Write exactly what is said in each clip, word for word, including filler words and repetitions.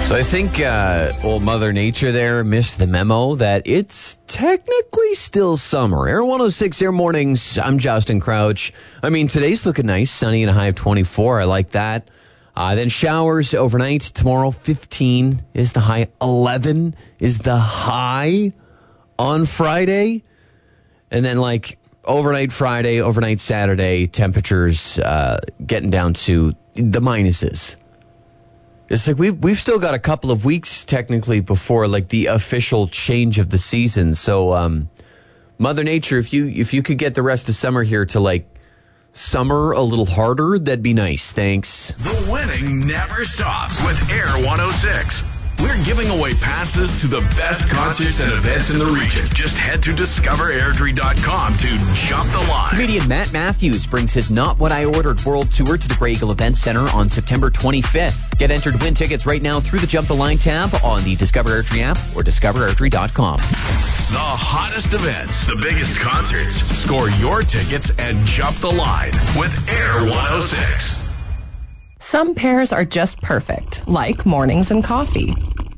So I think uh, old Mother Nature there missed the memo that it's technically still summer. Air one oh six, Air Mornings. I'm Justin Crouch. I mean, today's looking nice, sunny and a high of twenty-four. I like that. Uh, then showers overnight. Tomorrow, fifteen is the high. eleven is the high on Friday. And then like overnight Friday, overnight Saturday, temperatures uh, getting down to the minuses. It's like we've, we've still got a couple of weeks technically before like the official change of the season. So, um, Mother Nature, if you, if you could get the rest of summer here to like summer a little harder, that'd be nice. Thanks. The winning never stops with Air one oh six. We're giving away passes to the best concerts and events in the region. Just head to discover airdrie dot com to jump the line. Comedian Matt Matthews brings his Not What I Ordered World Tour to the Grey Eagle Event Center on September twenty-fifth. Get entered to win tickets right now through the Jump the Line tab on the Discover Airdrie app or discover airdrie dot com. The hottest events, the biggest concerts. Score your tickets and jump the line with Air one oh six. Some pairs are just perfect, like mornings and coffee.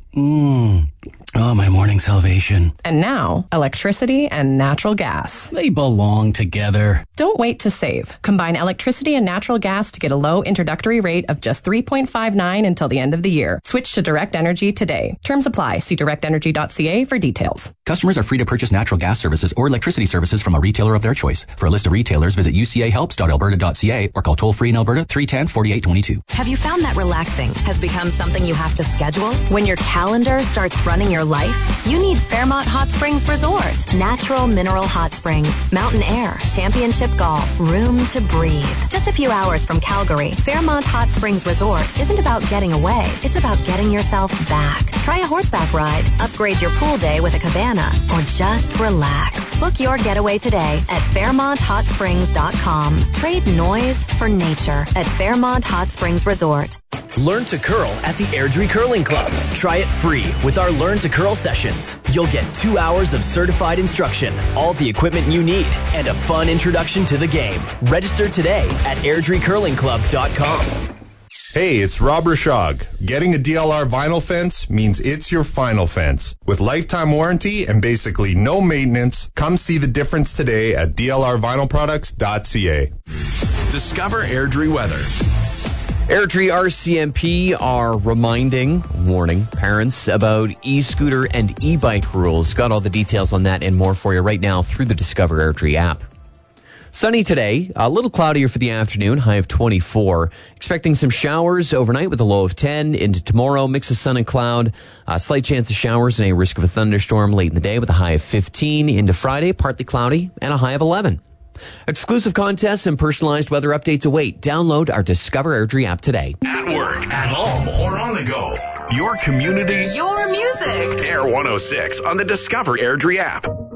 Mmm. Oh, my morning salvation. And now, electricity and natural gas. They belong together. Don't wait to save. Combine electricity and natural gas to get a low introductory rate of just three point five nine until the end of the year. Switch to Direct Energy today. Terms apply. See direct energy dot c a for details. Customers are free to purchase natural gas services or electricity services from a retailer of their choice. For a list of retailers, visit u c a helps dot alberta dot c a or call toll-free in Alberta three one zero, four eight two two. Have you found that relaxing has become something you have to schedule? When your calendar starts running your life, you need Fairmont Hot Springs Resort. Natural mineral hot springs, mountain air, championship golf, room to breathe. Just a few hours from Calgary, Fairmont Hot Springs Resort isn't about getting away. It's about getting yourself back. Try a horseback ride, upgrade your pool day with a cabana, or just relax. Book your getaway today at fairmont hot springs dot com. Trade noise for nature at Fairmont Hot Springs Resort. Learn to curl at the Airdrie Curling Club. Try it free with our Learn to Curl sessions. You'll get two hours of certified instruction, all the equipment you need, and a fun introduction to the game. Register today at airdrie curling club dot com. Hey, it's Rob Rashog. Getting a D L R vinyl fence means it's your final fence. With lifetime warranty and basically no maintenance, come see the difference today at d l r vinyl products dot c a. Discover Airdrie weather. Airdrie R C M P are reminding, warning parents about e-scooter and e-bike rules. Got all the details on that and more for you right now through the Discover Airdrie app. Sunny today, a little cloudier for the afternoon, high of twenty-four. Expecting some showers overnight with a low of ten. Into tomorrow, mix of sun and cloud. A slight chance of showers and a risk of a thunderstorm late in the day with a high of fifteen. Into Friday, partly cloudy and a high of eleven. Exclusive contests and personalized weather updates await. Download our Discover Airdrie app today. At work, at home, or on the go. Your community. Your music. Air one oh six on the Discover Airdrie app.